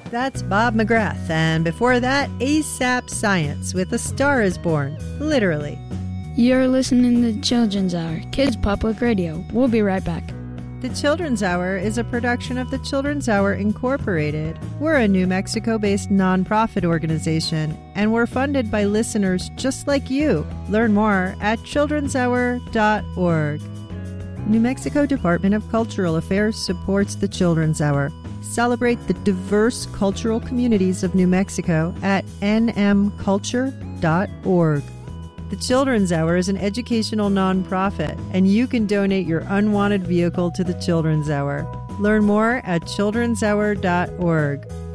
That's Bob McGrath, and before that, ASAP Science with A Star is Born, literally. You're listening to Children's Hour, Kids Public Radio. We'll be right back. The Children's Hour is a production of the Children's Hour Incorporated. We're a New Mexico-based nonprofit organization, and we're funded by listeners just like you. Learn more at childrenshour.org. New Mexico Department of Cultural Affairs supports the Children's Hour. Celebrate the diverse cultural communities of New Mexico at nmculture.org. The Children's Hour is an educational nonprofit, and you can donate your unwanted vehicle to the Children's Hour. Learn more at childrenshour.org.